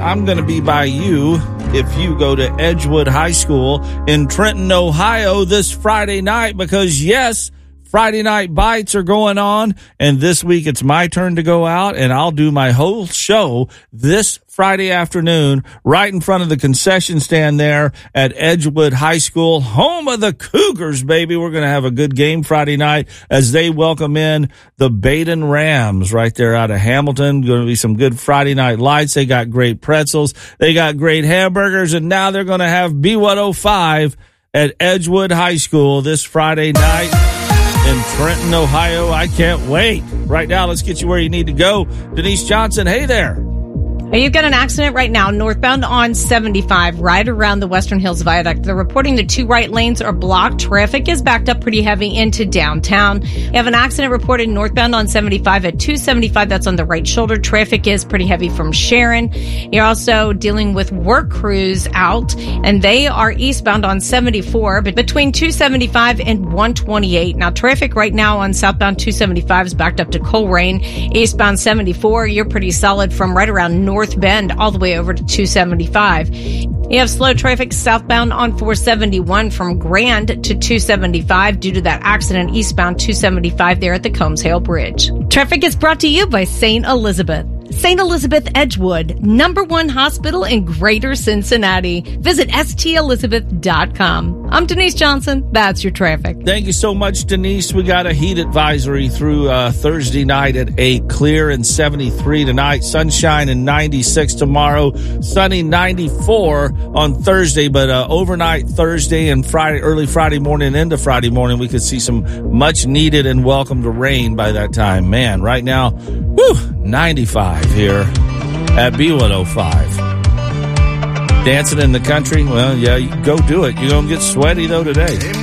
I'm going to be by you if you go to Edgewood High School in Trenton, Ohio this Friday night, because yes, Friday Night Bites are going on, and this week it's my turn to go out, and I'll do my whole show this Friday afternoon right in front of the concession stand there at Edgewood High School, home of the Cougars, baby. We're going to have a good game Friday night as they welcome in the Baden Rams right there out of Hamilton. Going to be some good Friday night lights. They got great pretzels. They got great hamburgers, and now they're going to have B105 at Edgewood High School this Friday night in Trenton, Ohio. I can't wait. Right now, let's get you where you need to go. Denise Johnson, hey there. You've got an accident right now, northbound on 75, right around the Western Hills Viaduct. They're reporting the two right lanes are blocked. Traffic is backed up pretty heavy into downtown. You have an accident reported northbound on 75 at 275. That's on the right shoulder. Traffic is pretty heavy from Sharon. You're also dealing with work crews out, and they are eastbound on 74, but between 275 and 128. Now, traffic right now on southbound 275 is backed up to Colerain. Eastbound 74, you're pretty solid from right around North Bend all the way over to 275. You have slow traffic southbound on 471 from Grand to 275 due to that accident eastbound 275 there at the Combs Hale Bridge. Traffic is brought to you by St. Elizabeth. St. Elizabeth Edgewood, #1 hospital in Greater Cincinnati. Visit stelizabeth.com. I'm Denise Johnson. That's your traffic. Thank you so much, Denise. We got a heat advisory through Thursday night at 8. Clear and 73 tonight. Sunshine and 96 tomorrow. Sunny 94 on Thursday, but overnight Thursday and Friday, early Friday morning into Friday morning, we could see some much needed and welcomed rain by that time. Man, right now, 95 here at B105. Dancing in the country? Well, yeah, you go do it. You're going to get sweaty, though, today.